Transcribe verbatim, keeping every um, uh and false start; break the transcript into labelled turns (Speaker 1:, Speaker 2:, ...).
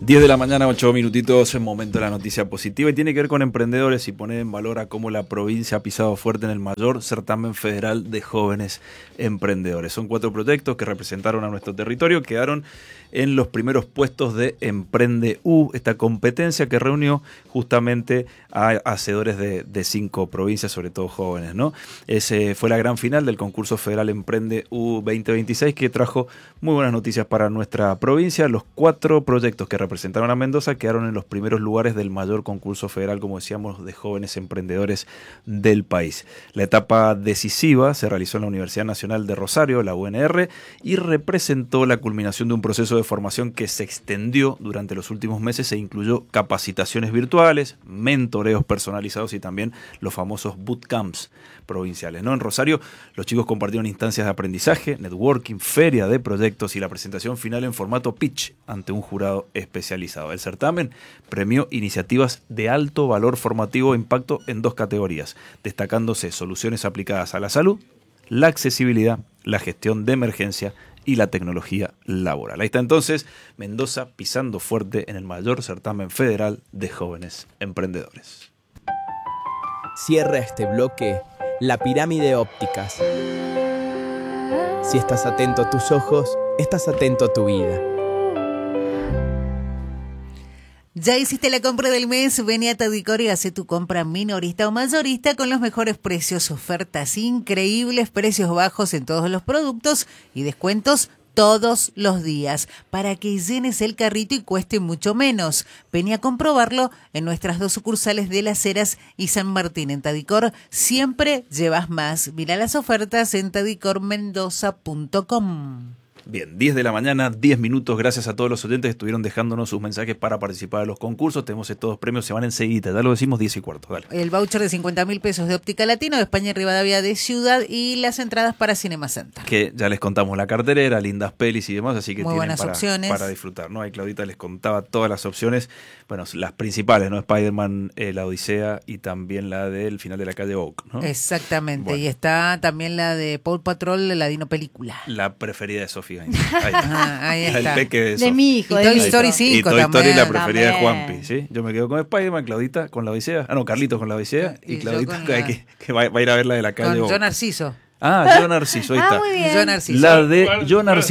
Speaker 1: diez de la mañana, ocho minutitos, en momento de la noticia positiva y tiene que ver con emprendedores y poner en valor a cómo la provincia ha pisado fuerte en el mayor certamen federal de jóvenes emprendedores. Son cuatro proyectos que representaron a nuestro territorio, quedaron en los primeros puestos de Emprende U, esta competencia que reunió justamente a hacedores de, de cinco provincias, sobre todo jóvenes, ¿no? Ese fue la gran final del concurso federal Emprende U veinte veintiséis, que trajo muy buenas noticias para nuestra provincia. Los cuatro proyectos que representaron a Mendoza quedaron en los primeros lugares del mayor concurso federal, como decíamos, de jóvenes emprendedores del país. La etapa decisiva se realizó en la Universidad Nacional de Rosario, la U N R, y representó la culminación de un proceso de formación que se extendió durante los últimos meses e incluyó capacitaciones virtuales, mentoreos personalizados y también los famosos bootcamps provinciales, ¿no? En Rosario, los chicos compartieron instancias de aprendizaje, networking, feria de proyectos y la presentación final en formato pitch ante un jurado especializado. El certamen premió iniciativas de alto valor formativo e impacto en dos categorías, destacándose soluciones aplicadas a la salud, la accesibilidad, la gestión de emergencia y la tecnología laboral. Ahí está entonces Mendoza pisando fuerte en el mayor certamen federal de jóvenes emprendedores.
Speaker 2: Cierra este bloque la pirámide ópticas. Si estás atento a tus ojos, estás atento a tu vida.
Speaker 3: ¿Ya hiciste la compra del mes? Vení a Tadicor y hace tu compra minorista o mayorista con los mejores precios, ofertas increíbles, precios bajos en todos los productos y descuentos todos los días, para que llenes el carrito y cueste mucho menos. Vení a comprobarlo en nuestras dos sucursales de Las Heras y San Martín. En Tadicor siempre llevas más. Mira las ofertas en tadicor mendoza punto com.
Speaker 1: Bien, diez de la mañana, diez minutos. Gracias a todos los oyentes que estuvieron dejándonos sus mensajes para participar de los concursos. Tenemos estos dos premios, se van enseguida. Ya lo decimos, diez y cuarto. Dale.
Speaker 3: El voucher de cincuenta mil pesos de Óptica Latino, de España y Rivadavia de Ciudad, y las entradas para Cinema Center.
Speaker 1: Que ya les contamos la cartelera, lindas pelis y demás, así que
Speaker 3: muy
Speaker 1: tienen
Speaker 3: buenas
Speaker 1: para,
Speaker 3: opciones
Speaker 1: para disfrutar, ¿no? Ahí Claudita les contaba todas las opciones, bueno, las principales, ¿no? Spider-Man, eh, la Odisea y también la del final de la calle Oak, ¿no?
Speaker 3: Exactamente,
Speaker 1: bueno.
Speaker 3: Y está también la de Paw Patrol, la Dino Película.
Speaker 1: La preferida de Sofía. Ahí está.
Speaker 3: Ah, ahí está.
Speaker 1: El peque de,
Speaker 4: de mi hijo.
Speaker 3: Y
Speaker 4: de
Speaker 3: Toy
Speaker 4: mi
Speaker 3: Story
Speaker 4: hijo.
Speaker 3: cinco
Speaker 1: y Toy
Speaker 3: también.
Speaker 1: Story la preferida
Speaker 4: También.
Speaker 1: de Juanpi, ¿sí? Yo me quedo con Spider-Man, Claudita con la Odisea. Ah, no, Carlitos con la Odisea y,
Speaker 3: Y yo
Speaker 1: Claudita
Speaker 3: con
Speaker 1: que,
Speaker 3: la-
Speaker 1: que, que va, va a ir a ver la de la calle
Speaker 3: Con
Speaker 1: Oak.
Speaker 3: Yo Narciso.
Speaker 1: Ah, Yo Narciso, ahí
Speaker 4: Ah,
Speaker 1: está.
Speaker 4: muy bien.
Speaker 3: Yo Narciso.
Speaker 1: La de Yo Narciso.